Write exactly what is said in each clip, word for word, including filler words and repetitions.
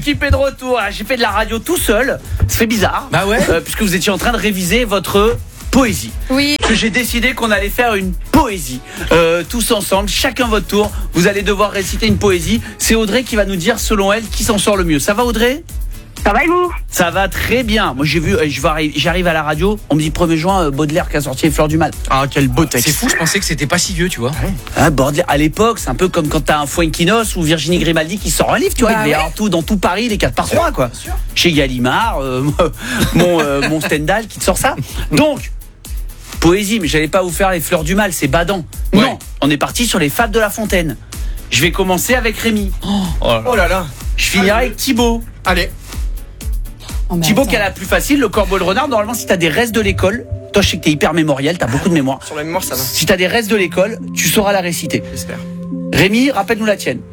L'équipe est de retour. J'ai fait de la radio tout seul. Ça fait bizarre. Bah ouais. Euh, puisque vous étiez en train de réviser votre poésie. Oui. Que j'ai décidé qu'on allait faire une poésie. Euh, tous ensemble, chacun votre tour. Vous allez devoir réciter une poésie. C'est Audrey qui va nous dire, selon elle, qui s'en sort le mieux. Ça va, Audrey ? Ça va et vous? Ça va très bien. Moi j'ai vu, je vais arri- j'arrive à la radio, on me dit premier juin, euh, Baudelaire qui a sorti Les Fleurs du Mal. Ah, quel beau texte. C'est fou, je pensais que c'était pas si vieux, tu vois. Ah, Baudelaire, à l'époque, c'est un peu comme quand t'as un Fuenquinos ou Virginie Grimaldi qui sort un livre, tu vois. Bah il devait y ouais. avoir tout, dans tout Paris, les quatre par trois, quoi. Chez Gallimard, euh, mon, euh, mon Stendhal qui te sort ça. Donc, poésie, mais j'allais pas vous faire Les Fleurs du Mal, c'est badant. Ouais. Non, on est parti sur les Fables de La Fontaine. Je vais commencer avec Rémi. Oh là là. Je finirai avec Thibaut. Allez. Oh, mais Thibaut attends. qui a la plus facile, le corbeau et le renard. Normalement, si t'as des restes de l'école, toi je sais que t'es hyper mémoriel, t'as beaucoup de mémoire. Sur la mémoire, ça va. Si t'as des restes de l'école, tu sauras la réciter. J'espère. Rémi, rappelle-nous la tienne.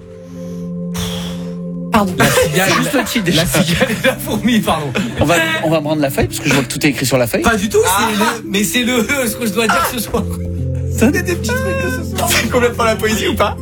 Pardon. Juste le titre déjà. La cigale et la fourmi, pardon. On va, on va prendre la feuille parce que je vois que tout est écrit sur la feuille. Pas du tout, c'est le. Mais c'est le ce que je dois dire ce soir. Ça, des petits trucs de ce soir. C'est complètement la poésie ou pas?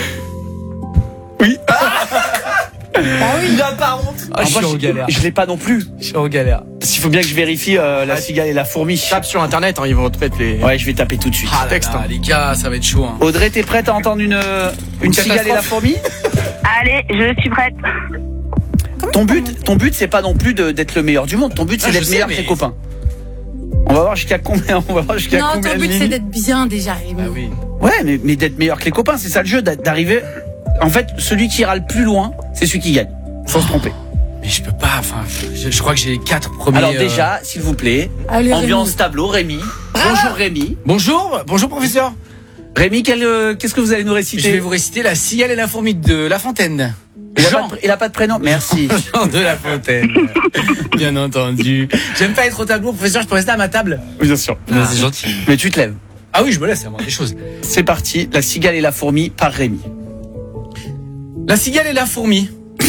Oui. Ah oui. Il a pas honte. Ah, je suis en galère. Je l'ai pas non plus. Je suis en galère. Parce qu'il faut bien que je vérifie euh, la cigale et la fourmi. Tape sur internet, hein, ils vont te mettre les. Ouais, je vais taper tout de suite. Ah, texte, hein. Les gars, ça va être chaud. Hein. Audrey, t'es prête à entendre une, une cigale et la fourmi? Allez, je suis prête. Ton but, ton but, c'est pas non plus de- d'être le meilleur du monde. Ton but, c'est Ah, je d'être sais, meilleur mais- que tes copains. On va voir jusqu'à combien. On va voir jusqu'à Non, combien ton de but c'est lignes. d'être bien déjà, Rémi. Ah oui. Ouais, mais, mais d'être meilleur que les copains, c'est ça le jeu, d'a- d'arriver. En fait, celui qui ira le plus loin, c'est celui qui gagne. Sans se tromper. Mais je peux pas, enfin, je, je crois que j'ai les quatre premiers. Alors euh, déjà, s'il vous plaît, Allez, ambiance Rémi. tableau, Rémi. Bonjour Rémi. Bonjour, bonjour professeur. Rémi, quel, euh, qu'est-ce que vous allez nous réciter? Je vais vous réciter la cigale et la fourmi de La Fontaine. Il a, Jean. pas de, pr- il a pas de prénom. Merci. Jean de La Fontaine. Bien entendu. J'aime pas être au tableau, professeur, je peux rester à ma table. Bien sûr. Ah, c'est gentil. Mais tu te lèves. Ah oui, je me laisse, c'est vraiment des choses. C'est parti. La cigale et la fourmi par Rémi. La cigale et la fourmi.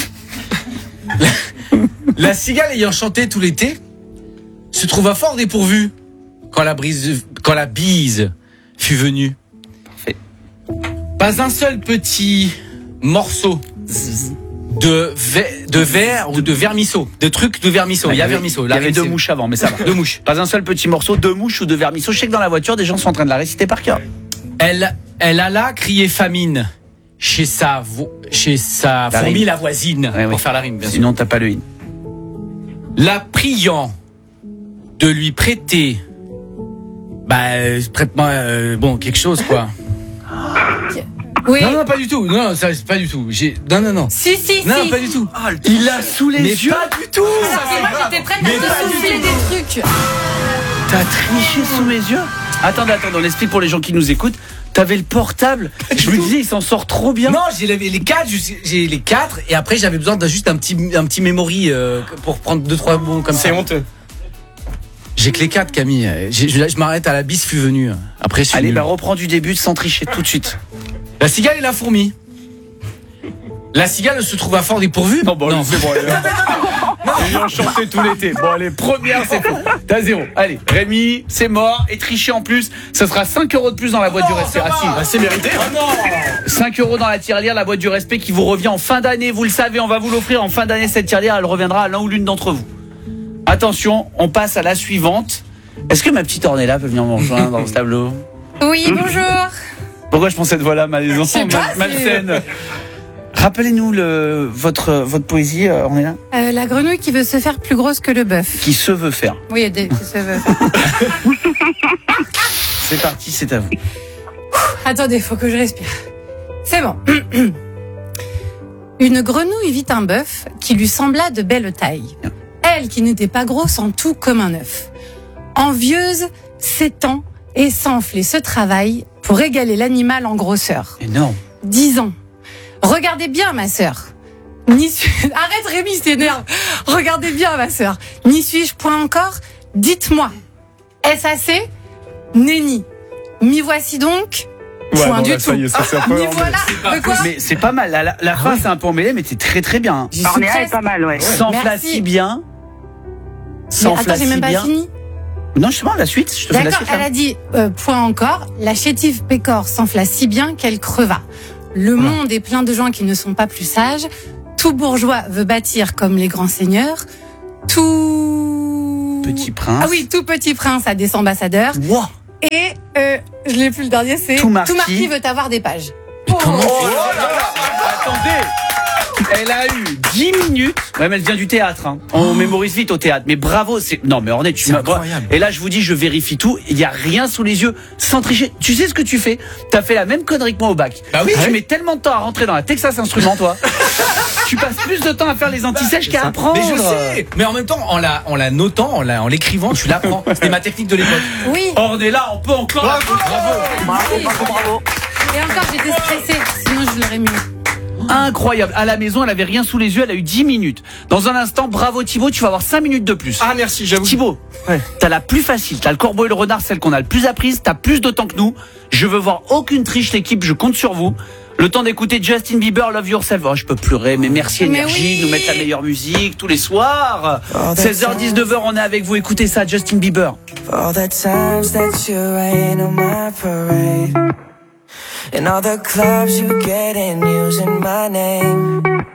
La, la cigale ayant chanté tout l'été se trouva fort dépourvue quand la brise, quand la bise fut venue. Parfait. Pas un seul petit morceau de, ve- de verre ou de vermisseau, de trucs de vermisseau. Il y a vermisseau. Il y avait deux mouches avant, mais ça va. Deux mouches. Pas un seul petit morceau, deux mouches ou de vermisseau. Je sais que dans la voiture, des gens sont en train de la réciter par cœur. Elle, elle alla crier famine chez sa, vo- chez sa La fourmi rime. la voisine, Ouais, pour oui. faire la rime, bien sûr. Sinon, t'as pas le in. La priant de lui prêter, bah, euh, prête-moi, euh, bon, quelque chose, quoi. Oui. Non, non, pas du tout. Non, ça, c'est pas du tout. J'ai, non, non, non. Si, si, Non, si. pas du tout. Il a sous les Mais yeux. pas du tout. Parce que moi j'étais prête à Mais te pas du souffler des trucs. T'as triché sous mes yeux. Attendez, attendez, on explique pour les gens qui nous écoutent. T'avais le portable. Je me disais, il s'en sort trop bien. Non, j'ai les, les quatre, j'ai j'ai les quatre, et après j'avais besoin d'un juste un petit, un petit memory euh, pour prendre deux trois mots comme ça. C'est honteux. J'ai que les quatre, Camille. J'ai- Je, je m'arrête à la bise fut venue. Après, je suis Allez, nul. bah reprends du début sans tricher tout de suite. La cigale et la fourmi. La cigale se trouva fort dépourvue. Non, bon, c'est bon. Ils ont chanté tout l'été. Bon, allez, première, c'est faux. T'as zéro. Allez, Rémi, c'est mort. Et triché en plus, ça sera cinq euros de plus dans la boîte du respect. Ah, si, bah, c'est mérité. cinq euros dans la tirelire, la boîte du respect qui vous revient en fin d'année. Vous le savez, on va vous l'offrir en fin d'année. Cette tirelire, elle reviendra à l'un ou l'une d'entre vous. Attention, on passe à la suivante. Est-ce que ma petite Ornella peut venir me rejoindre dans ce tableau? Oui, bonjour. Pourquoi je pensais de voilà malaisant, sais pas, mal, c'est- malsaine. Rappelez-nous le, votre, votre poésie, euh, Ornella, Euh, la grenouille qui veut se faire plus grosse que le bœuf. qui se veut faire. Oui, il y a des qui se veut. C'est parti, c'est à vous. Attendez, faut que je respire. C'est bon. Une grenouille vit un bœuf qui lui sembla de belle taille. Elle qui n'était pas grosse en tout comme un œuf. Envieuse, s'étend et s'enfle et se travaille pour égaler l'animal en grosseur. Énorme. Dix ans. Regardez bien, ma sœur. N'y suis... Arrête, Rémi, t'énerve. Regardez bien, ma sœur. N'y suis-je point encore? Dites-moi. Est-ce assez? Nenni. M'y voici donc? Point du tout. M'y voilà. De quoi? Mais c'est pas mal. La, la, la fin, c'est un peu emmêlé, mais c'est très très bien. J'y suis Ornella est presque. pas mal, ouais. S'enfla Merci. si bien. Mais S'enfla attends, j'ai si même pas bien. fini. Non, justement, la suite. Je te fais la D'accord, suite. elle hein. a dit euh, point encore. La chétive pécore s'enfla si bien qu'elle creva. Le monde est plein de gens qui ne sont pas plus sages. Tout bourgeois veut bâtir comme les grands seigneurs. Tout... Petit prince. Ah oui, tout petit prince a des ambassadeurs. Wow. Et euh, je l'ai plus le dernier, c'est Tout marquis. marquis veut avoir des pages. Comment Oh là là. Attendez. Elle a eu dix minutes. Ouais, mais elle vient du théâtre. Hein. On oh. mémorise vite au théâtre. Mais bravo, c'est. Non, mais Ornette, tu m'as. Incroyable. Et là, je vous dis, je vérifie tout. Il y a rien sous les yeux, sans tricher. Tu sais ce que tu fais? T'as fait la même connerie que moi au bac. Bah oui. Tu mets tellement de temps à rentrer dans la Texas Instruments, toi. Tu passes plus de temps à faire les antisèches qu'à apprendre. Mais je sais. Mais en même temps, en la, en la notant, en la, en l'écrivant, tu l'apprends. C'était ma technique de l'époque. Oui. On est là, on peut encore. Bravo, bravo. Bravo, bravo, bravo. Et encore, j'étais stressée, sinon je l'aurais mis. Incroyable. À la maison, elle avait rien sous les yeux, elle a eu dix minutes. Dans un instant, bravo Thibaut, tu vas avoir cinq minutes de plus. Ah merci, j'avoue. Thibaut, ouais. T'as la plus facile, t'as le corbeau et le renard, celle qu'on a le plus apprise, t'as plus de temps que nous. Je veux voir aucune triche l'équipe, je compte sur vous. Le temps d'écouter Justin Bieber, Love Yourself. Oh, je peux pleurer, mais merci Mais Énergie, oui. nous mettre la meilleure musique tous les soirs. Oh, seize heures dix-neuf heures, on est avec vous, écoutez ça, Justin Bieber. All the times that you rain on my parade, and all the clubs you get in using my name.